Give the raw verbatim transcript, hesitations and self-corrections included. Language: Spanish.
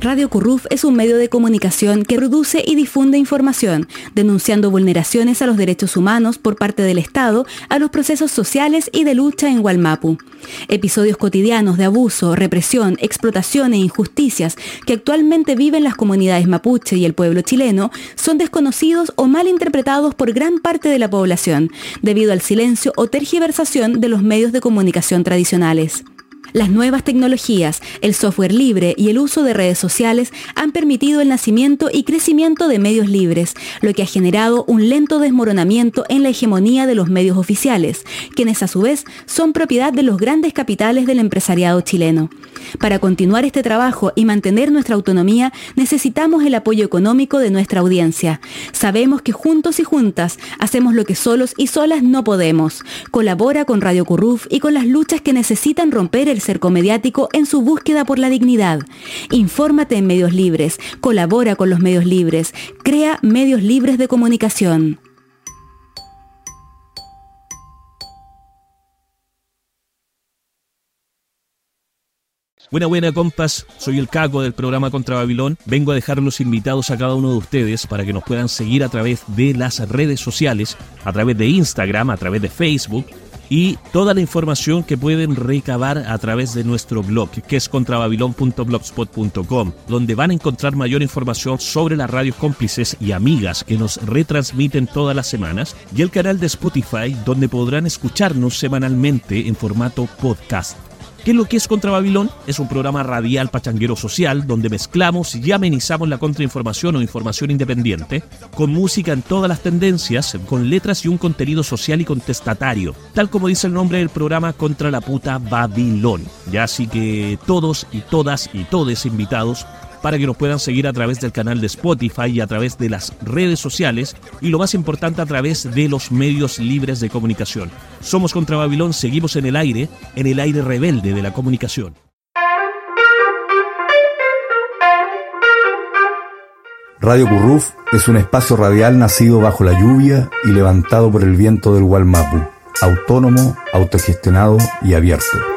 Radio Curruf es un medio de comunicación que produce y difunde información, denunciando vulneraciones a los derechos humanos por parte del Estado a los procesos sociales y de lucha en Wallmapu. Episodios cotidianos de abuso, represión, explotación e injusticias que actualmente viven las comunidades mapuche y el pueblo chileno son desconocidos o mal interpretados por gran parte de la población, debido al silencio o tergiversación de los medios de comunicación tradicionales. Las nuevas tecnologías, el software libre y el uso de redes sociales han permitido el nacimiento y crecimiento de medios libres, lo que ha generado un lento desmoronamiento en la hegemonía de los medios oficiales, quienes a su vez son propiedad de los grandes capitales del empresariado chileno. Para continuar este trabajo y mantener nuestra autonomía, necesitamos el apoyo económico de nuestra audiencia. Sabemos que juntos y juntas hacemos lo que solos y solas no podemos. Colabora con Radio Curruf y con las luchas que necesitan romper el cerco mediático en su búsqueda por la dignidad. Infórmate en medios libres, colabora con los medios libres, crea medios libres de comunicación. Buena, buena, compas. Soy el Caco del programa Contra Babilón. Vengo a dejar los invitados a cada uno de ustedes para que nos puedan seguir a través de las redes sociales, a través de Instagram, a través de Facebook y toda la información que pueden recabar a través de nuestro blog, que es contrababilón punto blogspot punto com, donde van a encontrar mayor información sobre las radios cómplices y amigas que nos retransmiten todas las semanas, y el canal de Spotify, donde podrán escucharnos semanalmente en formato podcast. ¿Qué es lo que es Contra Babilón? Es un programa radial pachanguero social donde mezclamos y amenizamos la contrainformación o información independiente con música en todas las tendencias, con letras y un contenido social y contestatario, tal como dice el nombre del programa, Contra la puta Babilón. Ya así que todos y todas y todes invitados para que nos puedan seguir a través del canal de Spotify y a través de las redes sociales y, lo más importante, a través de los medios libres de comunicación. Somos Contra Babilón, seguimos en el aire, en el aire rebelde de la comunicación. Radio Curruf es un espacio radial nacido bajo la lluvia y levantado por el viento del Wallmapu, autónomo, autogestionado y abierto.